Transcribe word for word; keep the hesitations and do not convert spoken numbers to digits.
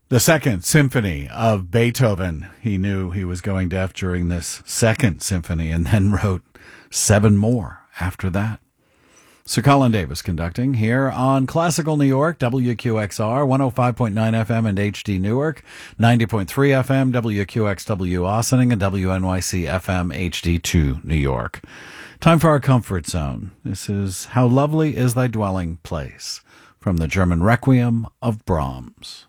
The Second Symphony of Beethoven. He knew he was going deaf during this second symphony and then wrote seven more after that. Sir Colin Davis conducting here on Classical New York, W Q X R, one oh five point nine F M and H D Newark, ninety point three F M, W Q X W Ossining, and W N Y C F M H D two New York. Time for our comfort zone. This is How Lovely Is Thy Dwelling Place from the German Requiem of Brahms.